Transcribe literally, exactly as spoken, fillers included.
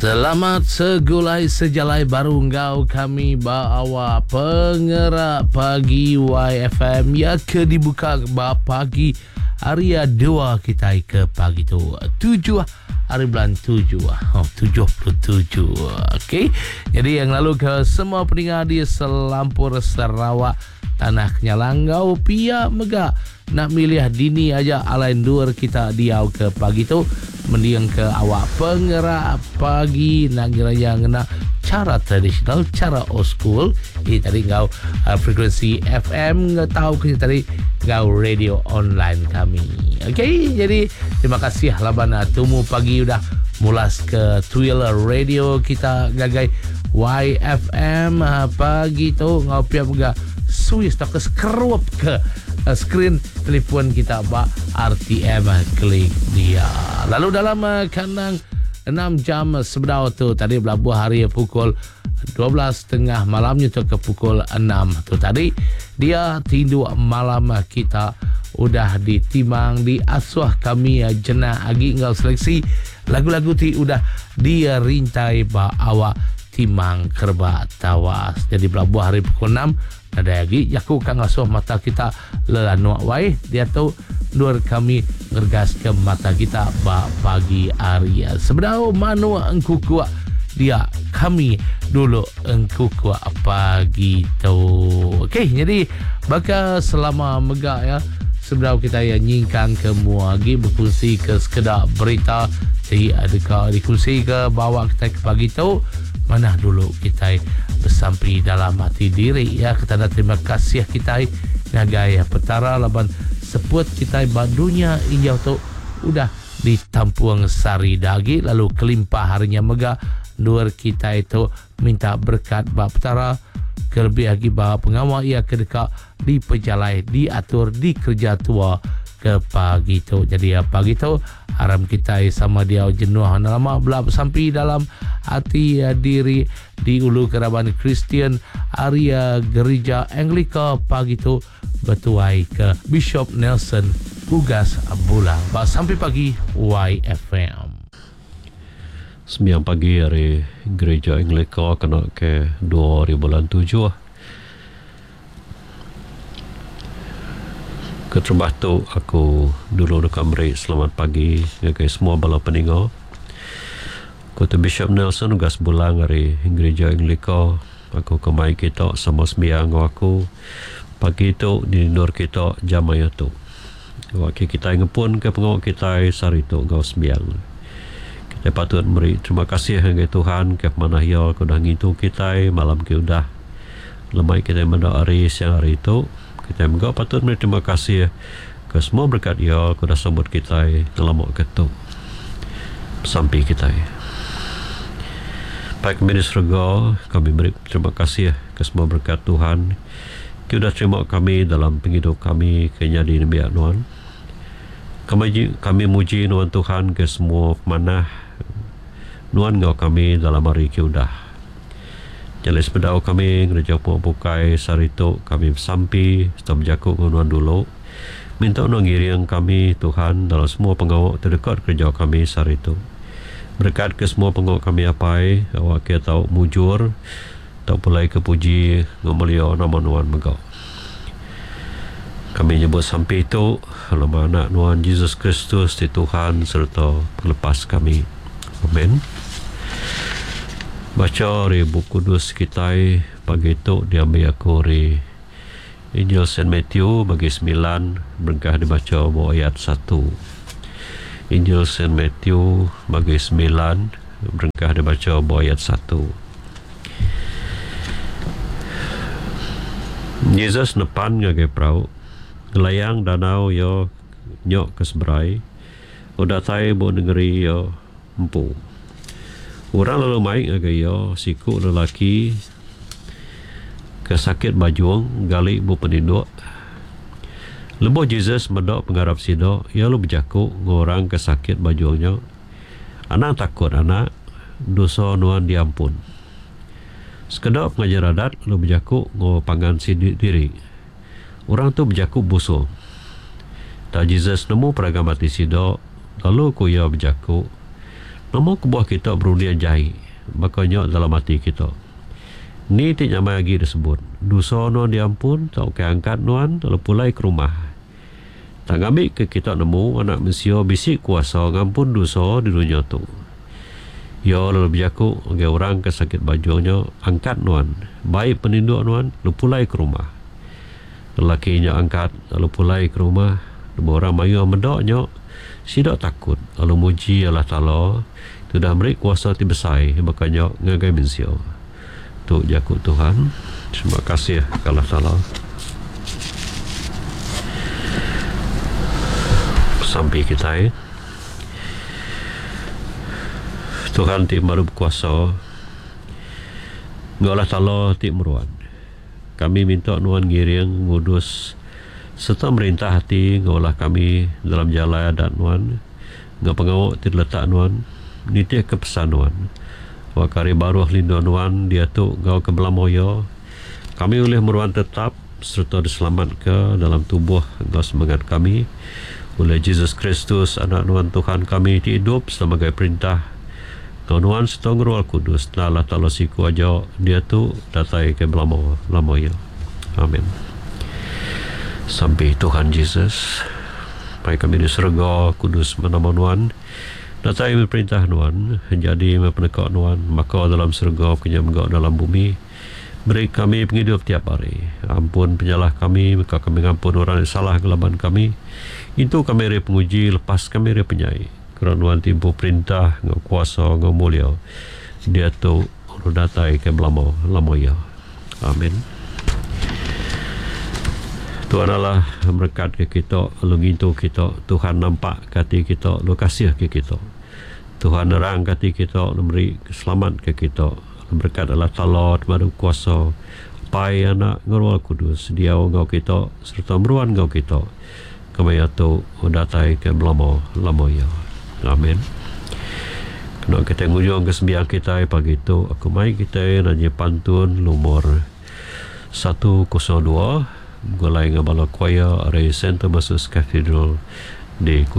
Selamat segulai sejalai baru ngau kami bawa pengerak pagi Y F M ya ke dibuka ba pagi hari dua kita ke pagi tu tujuh hari bulan tujuh oh tujuh puluh tujuh. Okey, jadi yang lalu ke semua pendengar di Selampur Sarawak Tanah Kenyalangau pia mega nak milih dini aja alain dur kita diau ke pagi tu mendiang ke awak pengerak pagi nak ngeraya ngena cara tradisional, cara old school. Ini tadi ngau uh, frekuensi F M ngau tahu ke tadi ngau radio online kami. Okey, jadi terima kasih labana tumu pagi udah mulas ke Twitter radio kita gagai Y F M uh, pagi tu ngau pia juga Swiss tak kerup ke uh, screen telefon kita ba R T M uh, klik dia. Lalu dalam uh, kandang enam jam sebelah tu tadi berlabuh hari pukul dua belas tiga puluh malamnya tu ke pukul enam tu tadi dia tindu malam uh, kita udah ditimang di asuh kami uh, jenah agi ngau seleksi lagu-lagu ti udah dia rintai ba awak timang kerba tawas. Jadi berlabuh hari pukul enam ada lagi yaku kang asuh mata kita lelanu wai dia tu nur kami ngergas ke mata kita ba pagi hari sebenarnya manu engku kuat dia kami dulu engku kuat pagi tu. Okey, jadi baka selama mega ya sebenarnya kita yang nyingkang ke muagi berkongsi ke sekedar berita si adakah dikongsi ke bawa kita ke pagi tu mana dulu kita bersampai dalam hati diri ya kita nak terima kasih kita ngagaya petara laban seput kita badunya injau tu udah ditampuang sari dagi lalu kelimpah harinya mega nur kita itu minta berkat ba petara kelebih lagi ba pengawal ia kedekat di pejalai diatur di kerja tua ke pagi tu. Jadi ya pagi tu haram kita sama dia jenuh lama belum sampai dalam hati ya, diri di ulu keraban Kristian area gereja Anglika pagi tu bertuai ke Bishop Nelson Ugas Bulang. Ba sampai pagi Y F M. Sembilan pagi hari gereja Anglika kena ke dua hari bulan tujuh. Keterbah tu aku dulu dekat Meri. Selamat pagi ngagai semua bala peninggal. Kota Bishop Nelson Ugas Bulang hari gereja Anglika. Aku kemai kita sama sembiang aku pagi tu di nur kita jamaya tu. Wakil kita ngepun ke pengawal kita sari tu ngau sembiang. Kita patut beri terima kasih ngagai Tuhan ke mana ya kau dah ngitu kita malam ke udah lemai kita mendak hari siang hari tu. Kita juga patut beri terima kasih ke semua berkat ya kau dah sambut kita ngelamak ketuk sampai kita. Baik kami di surga, kami beri terima kasih ke semua berkat Tuhan. Kau dah terima kami dalam penghidup kami kenyadi Nabi Nuan. Kami, kami muji Nuan Tuhan ke semua pemanah Nuan ngau kami dalam hari kau dah. Jalan sepedau kami gereja Pukai Sarito kami sampai stop jakuk Nuan dulu. Minta Nuan ngiring kami Tuhan dalam semua pengawal terdekat gereja kami Sarito. Berkat ke semua pengawal kami apai awak kita tahu mujur tak pulai kepuji ngomelio nama Nuan megau. Kami nyebut sampai itu lama anak Nuan Yesus Kristus di Tuhan serta pelepas kami. Amin. Baca dari buku kudus kita pagi itu diambil aku dari Injil Saint Matthew bagi sembilan berkah dibaca bawa ayat satu. Injil Saint Matthew bagi sembilan berkah dibaca bawa ayat satu. Yesus nepan ngagai perahu ngelayang danau yo nyok ke seberai udah tai bo negeri yo empu. Orang lalu maik ngagai yo siku lelaki kesakit bajuang gali bu peninduk. Lebo Jesus medok penggarap sido ya lu berjaku ngorang kesakit bajuangnya. Anak takut anak dosa Nuan diampun. Sekedap ngajar adat lu berjaku ngo pangan si diri. Orang tu berjaku buso. Tak Jesus nemu peragam mati sido lalu ku ya berjaku Namun kebuah kita berundian jahi. Makanya dalam hati kita. Ni tak nyamai lagi disebut. Dosa nuan diampun, tak ke angkat nuan, lalu pulai ke rumah. Tak ngambil ke kita nemu anak manusia bisik kuasa ngampun dosa di dunia tu. Ya lalu berjaku, okay, orang kesakit bajunya, angkat nuan. Baik peninduk nuan, lalu pulai ke rumah. Lelakinya angkat, lalu pulai ke rumah. Dua orang mayu mendaknya, sidak takut, lalu muji Allah Ta'ala. Itu dah beri kuasa ti besar, makanya ngagai manusia. Tu jaku Tuhan. Terima kasih Allah Ta'ala. Sampai kita eh. Tuhan ti maru berkuasa. Allah Ta'ala ti meruan. Kami minta nuan ngiring ngudus serta merintah hati ngolah kami dalam jalan adat nuan. Ngau pengawak ti letak nuan. Niti kepesan nuan. Wakari baru lindu nuan dia tu ngau ke belamoyo. Kami boleh meruan tetap serta diselamat ke dalam tubuh ngau semangat kami. Oleh Yesus Kristus anak nuan Tuhan kami ti hidup sebagai perintah Tuhan setong Roh Kudus Allah Ta'ala siku aja dia tu datai ke belamo lamoyo. Amin. Sampai Tuhan Yesus baik kami di surga kudus menama nuan datai perintah nuan jadi penekak nuan maka dalam surga penyamgak dalam bumi beri kami penghidup tiap hari. Ampun penyalah kami maka kami ampun orang yang salah kelaban kami. Itu kami re penguji lepas kami re penyai. Kerana nuan timpu perintah ngau kuasa ngau mulia dia tu datai ke belamo lamoya. Amin. Tuhan Allah berkat ke kita lu ngintu kita. Tuhan nampak hati kita lu kasih ke kita. Tuhan nerang hati kita lu beri selamat ke kita. Berkat Allah Ta'ala madu kuasa pai anak ngau kudus dia ngau kita serta meruan ngau kita kami tu datai ke belamo lamoya. Amin. Kena kita ngujung kesembilan kita pagi itu aku mai kita nanya pantun nomor seratus dua gulai ngabala choir dari Saint Thomas Cathedral di